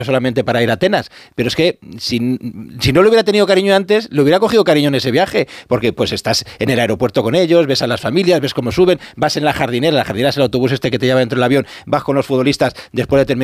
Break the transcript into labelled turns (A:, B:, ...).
A: solamente para ir a Atenas, pero es que si no le hubiera tenido cariño antes, le hubiera cogido cariño en ese viaje, porque pues estás en el aeropuerto con ellos, ves a las familias, ves cómo suben, vas en la jardinera es el autobús este que te lleva dentro del avión, vas con los futbolistas después de terminar